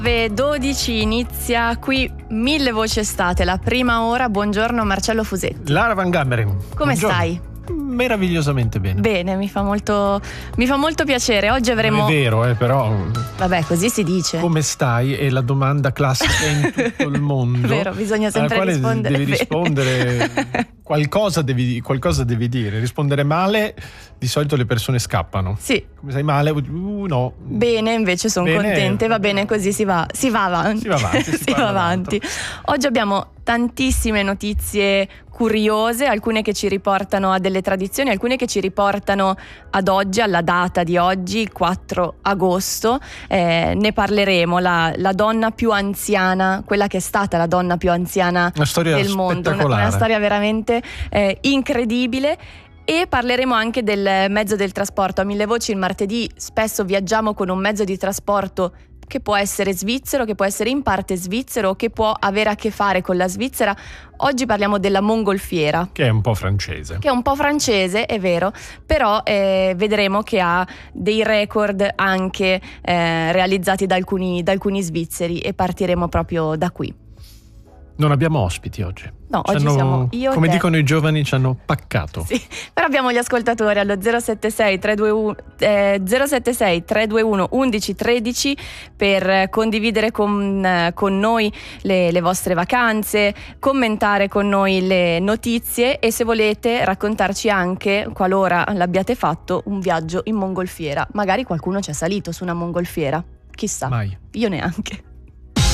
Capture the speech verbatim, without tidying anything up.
nove dodici inizia qui Mille Voci Estate, la prima ora. Buongiorno Marcello Fusetti. Lara Van Gammeren. Come Buongiorno. stai? Meravigliosamente bene. Bene, mi fa molto mi fa molto piacere. Oggi avremo. Non è vero, eh, però. Vabbè, così si dice. Come stai? È la domanda classica in tutto il mondo. Vero, bisogna sempre alla quale rispondere. Devi rispondere. qualcosa, devi, qualcosa devi dire. Rispondere male, di solito le persone scappano. Sì. Come sai male? Uh, no. Bene, invece sono Bene. contente. Va bene, così si va, si va avanti. Si va avanti. Si, si va avanti. Oggi abbiamo tantissime notizie curiose, alcune che ci riportano a delle tradizioni, alcune che ci riportano ad oggi, alla data di oggi, il quattro agosto. Eh, ne parleremo, la, la donna più anziana, quella che è stata la donna più anziana una storia del mondo, una, spettacolare. una storia veramente eh, incredibile. E parleremo anche del mezzo del trasporto. A Mille Voci il martedì spesso viaggiamo con un mezzo di trasporto che può essere svizzero, che può essere in parte svizzero, che può avere a che fare con la Svizzera. Oggi parliamo della mongolfiera. Che è un po' francese. Che è un po' francese, è vero, però eh, vedremo che ha dei record anche eh, realizzati da alcuni, da alcuni svizzeri, e partiremo proprio da qui. Non abbiamo ospiti oggi. No, Ci oggi hanno, siamo io come te. dicono i giovani, ci hanno paccato. Sì, però abbiamo gli ascoltatori allo zero sette sei tre due uno eh, zero sette sei tre due uno undici tredici per condividere con, con noi le, le vostre vacanze, commentare con noi le notizie e, se volete, raccontarci anche, qualora l'abbiate fatto, un viaggio in mongolfiera. Magari qualcuno ci è salito su una mongolfiera, chissà. Mai. Io neanche.